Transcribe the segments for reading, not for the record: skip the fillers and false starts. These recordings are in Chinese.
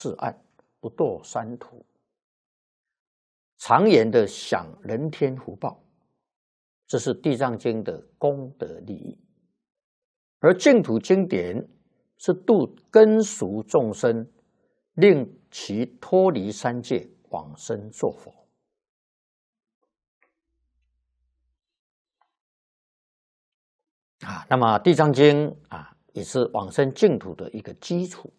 自岸，不堕三途。长远的享人天福报，这是《地藏经》的功德利益。而净土经典是度根俗众生，令其脱离三界，往生作佛。那么《地藏经》也是往生净土的一个基础。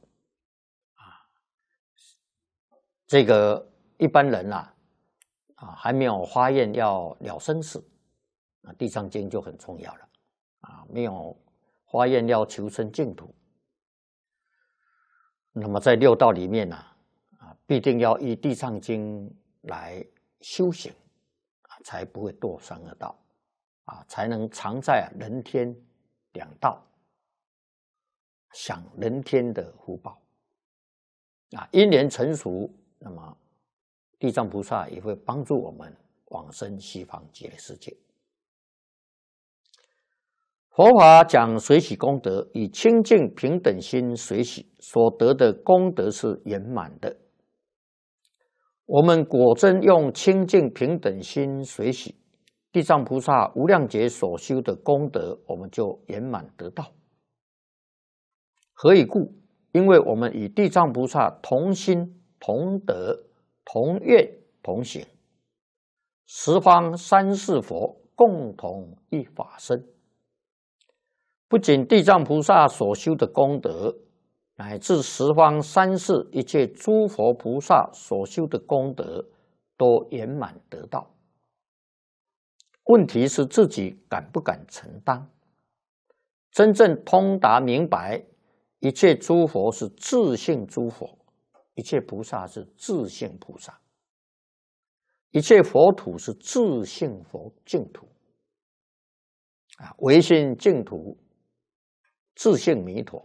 这个一般人还没有发愿要了生死，《地藏经》就很重要了。没有发愿要求生净土，那么在六道里面必定要依《地藏经》来修行，才不会堕三恶道，才能常在人天两道，享人天的福报。因缘成熟，那么地藏菩萨也会帮助我们往生西方极乐世界。佛法讲随喜功德，以清净平等心随喜，所得的功德是圆满的。我们果真用清净平等心随喜，地藏菩萨无量劫所修的功德，我们就圆满得到。何以故？因为我们与地藏菩萨同心同德同愿同行，十方三世佛共同一法身。不仅地藏菩萨所修的功德，乃至十方三世一切诸佛菩萨所修的功德，都圆满得到。问题是自己敢不敢承担？真正通达明白，一切诸佛是自性诸佛，一切菩萨是自性菩萨，一切佛土是自性佛净土。唯心净土，自性弥陀。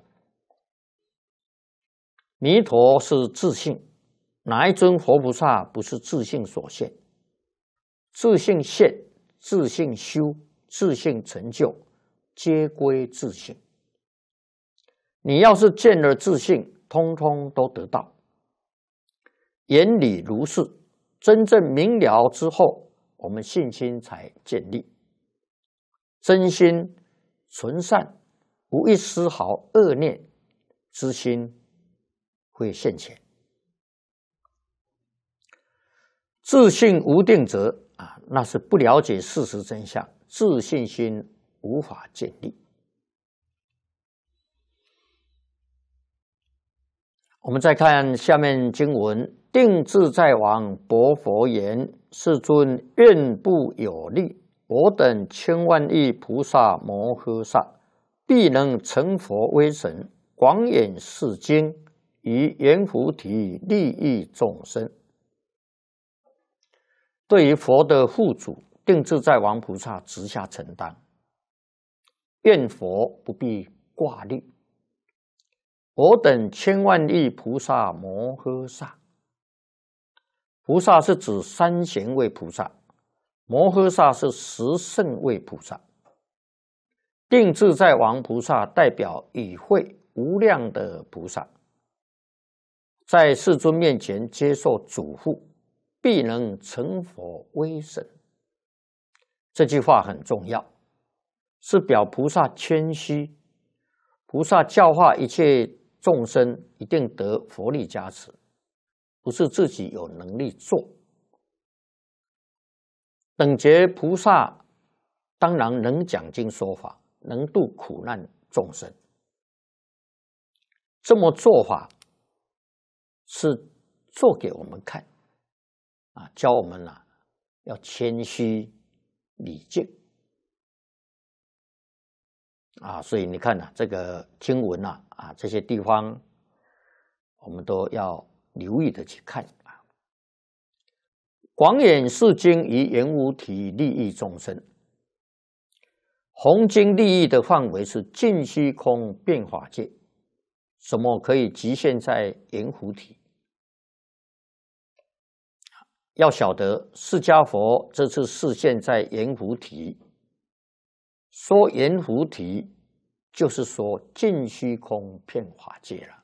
弥陀是自性，哪一尊佛菩萨不是自性所现？自性现，自性修，自性成就，皆归自性。你要是见了自性，通通都得到。原理如是，真正明了之后，我们信心才建立，真心纯善，无一丝毫恶念之心会现前。自性无定者那是不了解事实真相，自信心无法建立。我们再看下面经文：定自在王薄佛言：世尊，愿不有力，我等千万亿菩萨摩诃萨，必能成佛威神，广演是经，以圆菩提利益众生。对于佛的护主定自在王菩萨直下承担，愿佛不必挂虑。我等千万亿菩萨摩诃萨，菩萨是指三贤位菩萨，摩诃萨是十圣位菩萨。定自在王菩萨代表与会无量的菩萨，在世尊面前接受嘱咐，必能成佛威神。这句话很重要，是表菩萨谦虚，菩萨教化一切众生一定得佛力加持，不是自己有能力做。等觉菩萨当然能讲经说法，能度苦难众生。这么做法是做给我们看，教我们要谦虚礼敬。所以你看这个经文这些地方我们都要留意的去看。广演是经，以圆无体利益众生。弘经利益的范围是尽虚空变法界，什么可以局限在圆菩提？要晓得释迦佛这次示现在圆菩提，说圆菩提就是说尽虚空遍法界了。